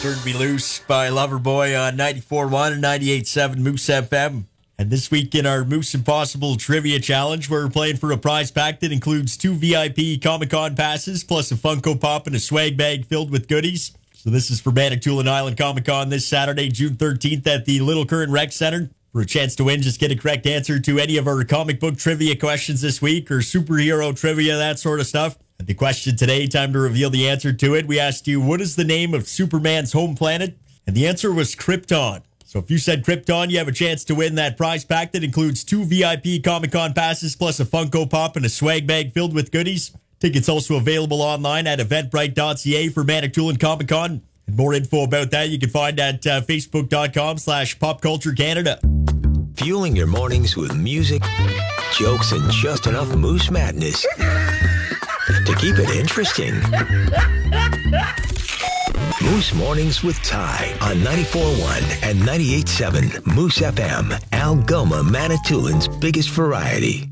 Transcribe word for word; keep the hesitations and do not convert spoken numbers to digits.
Turn Me Loose by Loverboy on ninety-four point one and ninety-eight point seven Moose F M. And this week in our Moose Impossible Trivia Challenge, we're playing for a prize pack that includes two V I P Comic-Con passes, plus a Funko Pop and a swag bag filled with goodies. So this is for Manitoulin Island Comic-Con this Saturday, June thirteenth at the Little Current Rec Center. For a chance to win, just get a correct answer to any of our comic book trivia questions this week, or superhero trivia, that sort of stuff. And the question today, time to reveal the answer to it. We asked you, what is the name of Superman's home planet? And the answer was Krypton. So if you said Krypton, you have a chance to win that prize pack that includes two V I P Comic-Con passes, plus a Funko Pop and a swag bag filled with goodies. Tickets also available online at eventbrite dot c a for Manitoulin Comic-Con. And more info about that you can find at uh, facebook.com slash popculturecanada. Fueling your mornings with music, jokes, and just enough moose madness to keep it interesting. Moose Mornings with Ty on ninety-four point one and ninety-eight point seven Moose F M, Algoma, Manitoulin's biggest variety.